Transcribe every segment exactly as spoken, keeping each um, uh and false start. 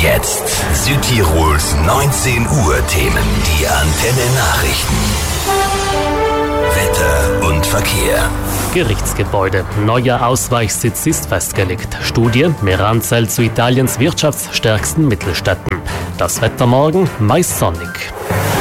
Jetzt Südtirols neunzehn Uhr Themen, die Antenne Nachrichten. Wetter und Verkehr. Gerichtsgebäude. Neuer Ausweichsitz ist festgelegt. Studie: Meran zählt zu Italiens wirtschaftsstärksten Mittelstädten. Das Wetter morgen meist sonnig.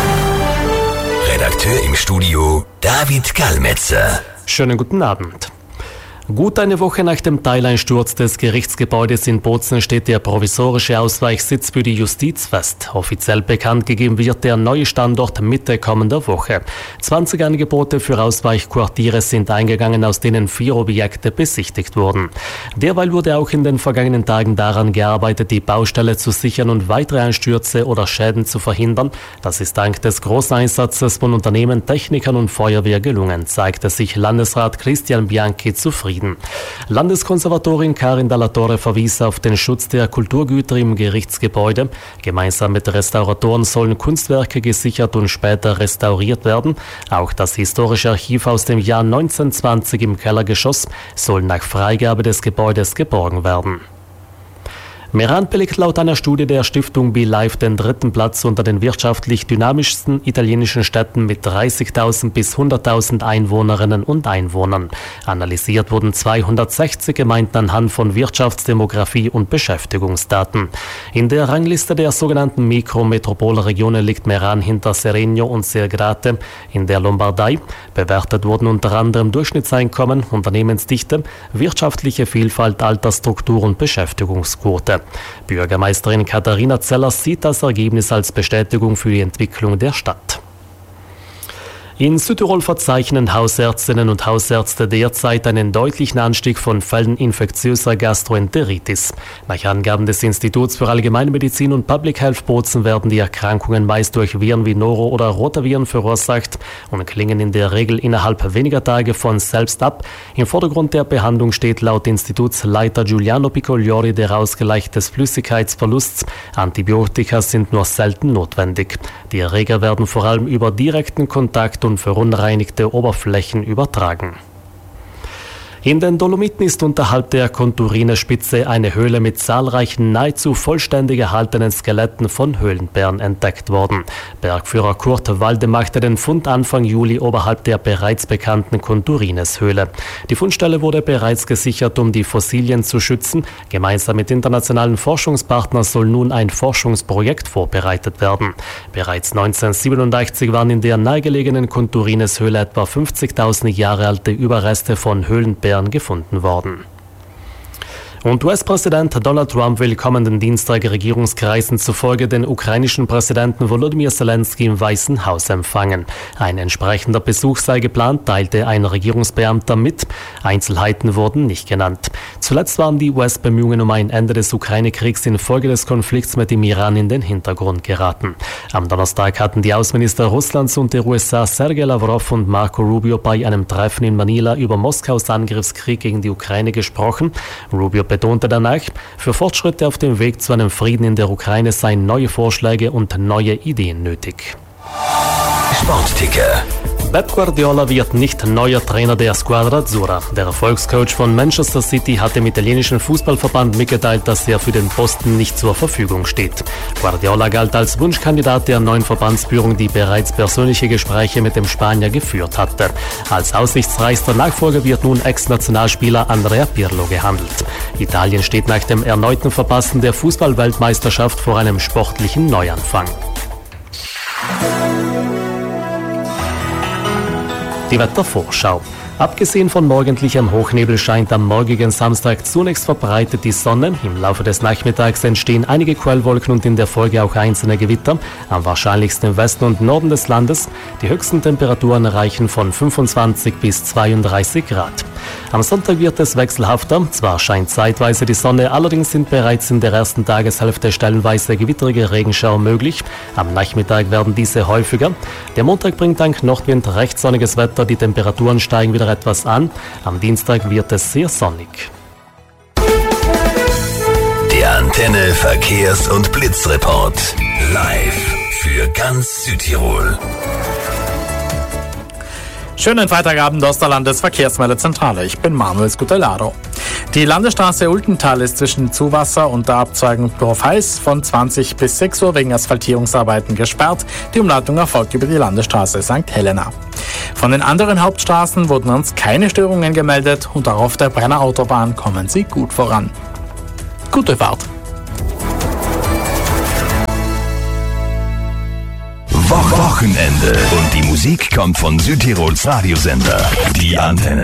Redakteur im Studio David Kalmetzer. Schönen guten Abend. Gut eine Woche nach dem Teileinsturz des Gerichtsgebäudes in Bozen steht der provisorische Ausweichsitz für die Justiz fest. Offiziell bekannt gegeben wird der neue Standort Mitte kommender Woche. zwanzig Angebote für Ausweichquartiere sind eingegangen, aus denen vier Objekte besichtigt wurden. Derweil wurde auch in den vergangenen Tagen daran gearbeitet, die Baustelle zu sichern und weitere Einstürze oder Schäden zu verhindern. Das ist dank des großen Einsatzes von Unternehmen, Technikern und Feuerwehr gelungen, zeigte sich Landesrat Christian Bianchi zufrieden. Landeskonservatorin Karin Dalla Torre verwies auf den Schutz der Kulturgüter im Gerichtsgebäude. Gemeinsam mit Restauratoren sollen Kunstwerke gesichert und später restauriert werden. Auch das historische Archiv aus dem Jahr neunzehnhundertzwanzig im Kellergeschoss soll nach Freigabe des Gebäudes geborgen werden. Meran belegt laut einer Studie der Stiftung BeLive den dritten Platz unter den wirtschaftlich dynamischsten italienischen Städten mit dreißigtausend bis hunderttausend Einwohnerinnen und Einwohnern. Analysiert wurden zweihundertsechzig Gemeinden anhand von Wirtschaftsdemografie und Beschäftigungsdaten. In der Rangliste der sogenannten Mikrometropolregionen liegt Meran hinter Seregno und Sergrate in der Lombardei. Bewertet wurden unter anderem Durchschnittseinkommen, Unternehmensdichte, wirtschaftliche Vielfalt, Altersstruktur und Beschäftigungsquote. Bürgermeisterin Katharina Zeller sieht das Ergebnis als Bestätigung für die Entwicklung der Stadt. In Südtirol verzeichnen Hausärztinnen und Hausärzte derzeit einen deutlichen Anstieg von Fällen infektiöser Gastroenteritis. Nach Angaben des Instituts für Allgemeinmedizin und Public Health Bozen werden die Erkrankungen meist durch Viren wie Noro- oder Rotaviren verursacht und klingen in der Regel innerhalb weniger Tage von selbst ab. Im Vordergrund der Behandlung steht laut Institutsleiter Giuliano Piccogliori der Ausgleich des Flüssigkeitsverlusts. Antibiotika sind nur selten notwendig. Die Erreger werden vor allem über direkten Kontakt und verunreinigte Oberflächen übertragen. In den Dolomiten ist unterhalb der Conturine-Spitze eine Höhle mit zahlreichen nahezu vollständig erhaltenen Skeletten von Höhlenbären entdeckt worden. Bergführer Kurt Walde machte den Fund Anfang Juli oberhalb der bereits bekannten Conturines-Höhle. Die Fundstelle wurde bereits gesichert, um die Fossilien zu schützen. Gemeinsam mit internationalen Forschungspartnern soll nun ein Forschungsprojekt vorbereitet werden. Bereits neunzehnhundertsiebenundachtzig waren in der nahegelegenen Conturines-Höhle etwa fünfzigtausend Jahre alte Überreste von Höhlenbären gefunden worden. Und U S-Präsident Donald Trump will kommenden Dienstag Regierungskreisen zufolge den ukrainischen Präsidenten Volodymyr Zelensky im Weißen Haus empfangen. Ein entsprechender Besuch sei geplant, teilte ein Regierungsbeamter mit. Einzelheiten wurden nicht genannt. Zuletzt waren die U S-Bemühungen um ein Ende des Ukraine-Kriegs infolge des Konflikts mit dem Iran in den Hintergrund geraten. Am Donnerstag hatten die Außenminister Russlands und der U S A Sergei Lavrov und Marco Rubio bei einem Treffen in Manila über Moskaus Angriffskrieg gegen die Ukraine gesprochen. Rubio betonte danach, für Fortschritte auf dem Weg zu einem Frieden in der Ukraine seien neue Vorschläge und neue Ideen nötig. Sportticker. Pep Guardiola wird nicht neuer Trainer der Squadra Azzurra. Der Erfolgscoach von Manchester City hat dem italienischen Fußballverband mitgeteilt, dass er für den Posten nicht zur Verfügung steht. Guardiola galt als Wunschkandidat der neuen Verbandsführung, die bereits persönliche Gespräche mit dem Spanier geführt hatte. Als aussichtsreichster Nachfolger wird nun Ex-Nationalspieler Andrea Pirlo gehandelt. Italien steht nach dem erneuten Verpassen der Fußball-Weltmeisterschaft vor einem sportlichen Neuanfang. Die Wettervorschau. Abgesehen von morgendlichem Hochnebel scheint am morgigen Samstag zunächst verbreitet die Sonne. Im Laufe des Nachmittags entstehen einige Quellwolken und in der Folge auch einzelne Gewitter, am wahrscheinlichsten im Westen und Norden des Landes. Die höchsten Temperaturen reichen von fünfundzwanzig bis zweiunddreißig Grad. Am Sonntag wird es wechselhafter. Zwar scheint zeitweise die Sonne, allerdings sind bereits in der ersten Tageshälfte stellenweise gewitterige Regenschauer möglich. Am Nachmittag werden diese häufiger. Der Montag bringt dank Nordwind recht sonniges Wetter. Die Temperaturen steigen wieder etwas an. Am Dienstag wird es sehr sonnig. Der Antenne Verkehrs- und Blitzreport. Live für ganz Südtirol. Schönen Freitagabend aus der Landesverkehrsmeldezentrale. Ich bin Manuel Scutellaro. Die Landesstraße Ultental ist zwischen Zuwasser und der Abzweigung Dorf-Heiß von zwanzig bis sechs Uhr wegen Asphaltierungsarbeiten gesperrt. Die Umleitung erfolgt über die Landesstraße Sankt Helena. Von den anderen Hauptstraßen wurden uns keine Störungen gemeldet und auch auf der Brenner Autobahn kommen sie gut voran. Gute Fahrt! Wochenende. Und die Musik kommt von Südtirols Radiosender. Die Antenne.